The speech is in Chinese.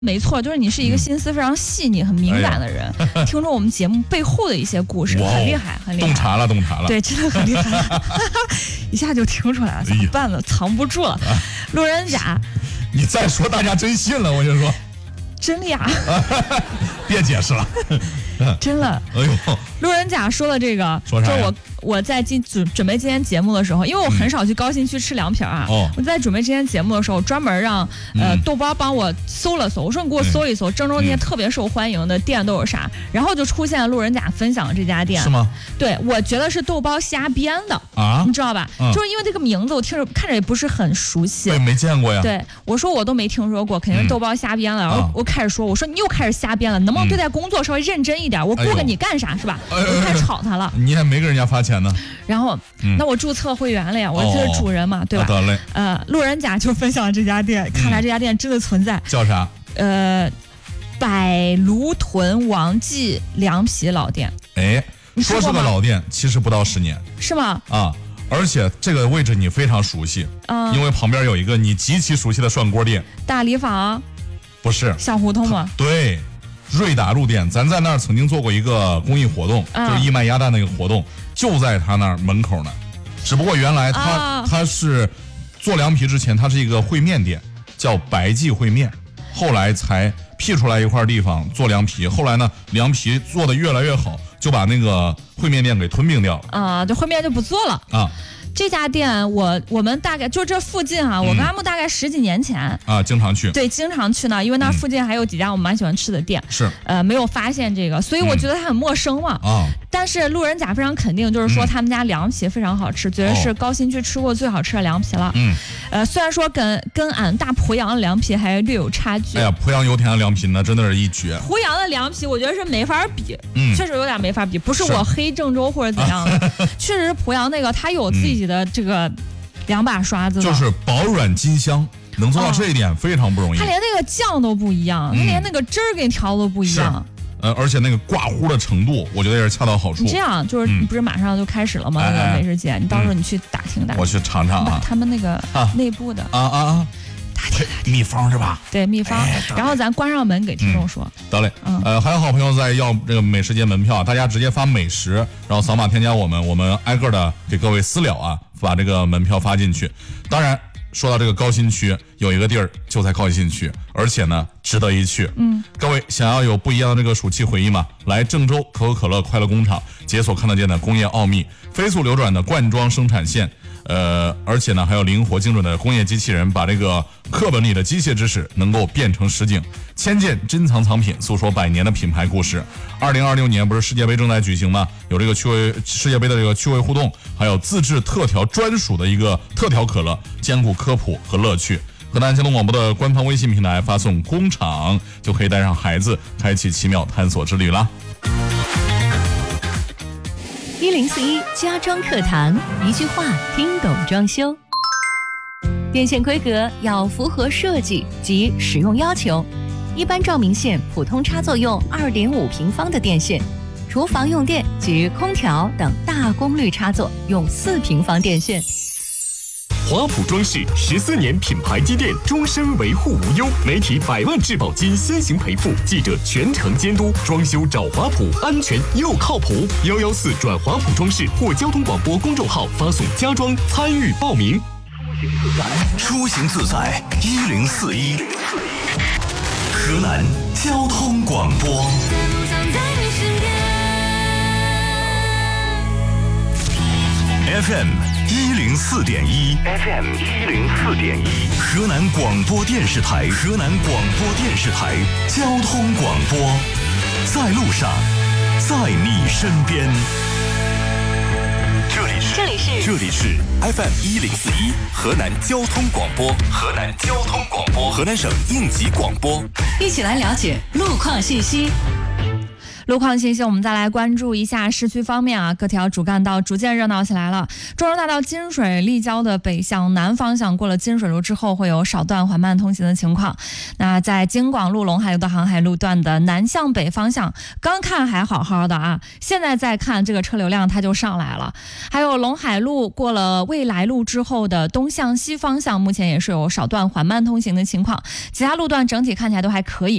没错，就是你是一个心思非常细腻、很敏感的人，听说我们节目背后的一些故事，很厉害，很厉害。 洞察了。 对，真的很厉害，一下就听出来了，咋办呢？藏不住了。路人甲， 你再说大家真信了，我就说。 真的呀。 别解释了。 真的。 哎呦， 路人甲说了这个， 说啥呀？ 我在准备今天节目的时候，因为我很少去高新区吃凉皮啊，我在准备今天节目的时候，专门让豆包帮我搜了搜，我说你给我搜一搜郑州那些特别受欢迎的店都有啥，然后就出现了路人甲分享的这家店。 是吗？ 对，我觉得是豆包瞎编的啊，你知道吧？就是因为这个名字我看着也不是很熟悉， 对，没见过呀。 对，我说我都没听说过，肯定是豆包瞎编了。然后我开始说，我说你又开始瞎编了，能不能对待工作稍微认真一点？我雇给你干啥是吧？我就开始吵他了。 你还没给人家发钱呢。 然后，那我注册会员了呀，我就是主人嘛，对吧？ 得嘞。 路人甲就分享这家店，看来这家店真的存在。 叫啥？ 百芦屯王记凉皮老店。 哎，说是个老店，其实不到10年。 是吗？ 啊，而且这个位置你非常熟悉，因为旁边有一个你极其熟悉的涮锅店。 大理坊？ 不是。 小胡同吗？ 对。瑞达路店，咱在那儿曾经做过一个公益活动，就是义卖鸭蛋那个活动，就在他那儿门口呢。只不过原来他是做凉皮之前，他是一个烩面店，叫白记烩面，后来才辟出来一块地方做凉皮。后来呢，凉皮做得越来越好，就把那个烩面店给吞并掉了啊，就烩面就不做了啊。这家店我们大概就这附近我跟他们大概10几年前经常去。 对，经常去呢，因为那附近还有几家我们蛮喜欢吃的店。 是。 没有发现这个，所以我觉得它很陌生嘛。但是路人甲非常肯定，就是说他们家凉皮非常好吃，觉得是高新区吃过最好吃的凉皮了。虽然说跟俺大濮阳的凉皮还略有差距。 哎呀，濮阳油田的凉皮呢，真的是一绝。 濮阳的凉皮我觉得是没法比，确实有点没法比，不是我黑郑州或者怎样的，确实濮阳那个它有自己的这个2把刷子， 就是薄软筋香，能做到这一点非常不容易。 它连那个酱都不一样，它连那个汁儿给你调都不一样。 而且那个挂糊的程度，我觉得也是恰到好处。 这样就是你不是马上就开始了吗？那个美食节，你到时候你去打听打听。 我去尝尝啊， 他们那个内部的打听秘方是吧？ 对，秘方。然后咱关上门给听众说。 得嘞。还有好朋友在要这个美食节门票，大家直接发美食，然后扫码添加我们挨个的给各位私了啊，把这个门票发进去。当然。说到这个高新区，有一个地儿就在高新区，而且呢值得一去。各位想要有不一样的这个暑期回忆吗？来郑州可口可乐快乐工厂，解锁看得见的工业奥秘，飞速流转的罐装生产线，而且呢还有灵活精准的工业机器人，把这个课本里的机械知识能够变成实景，千件珍藏藏品，诉说100年的品牌故事。2026年不是世界杯正在举行吗？有这个世界杯的这个趣味互动，还有自制特调专属的一个特调可乐，兼顾科普和乐趣。河南交通广播的官方微信平台发送工厂，就可以带上孩子开启奇妙探索之旅了。 1041家装课堂，一句话听懂装修。电线规格要符合设计及使用要求，一般照明线普通插座用2.5平方的电线，厨房用电及空调等大功率插座用4平方电线。 华普装饰14年品牌积淀，终身维护无忧，媒体100万质保金先行赔付，记者全程监督，装修找华普，安全又靠谱。114转华普装饰或交通广播公众号发送家装参与报名。 出行自在1041，河南交通广播。FM 104.1 ，FM 104.1，河南广播电视台，河南广播电视台交通广播，在路上，在你身边。这里是 FM 104.1，河南交通广播，河南交通广播，河南省应急广播。 一起来了解路况信息。 路况信息，我们再来关注一下市区方面啊，各条主干道逐渐热闹起来了。中荣大道金水立交的北向南方向，过了金水路之后会有少段缓慢通行的情况。那在京广路陇海路到航海路段的南向北方向，刚看还好好的啊，现在再看这个车流量它就上来了。还有陇海路过了未来路之后的东向西方向，目前也是有少段缓慢通行的情况，其他路段整体看起来都还可以。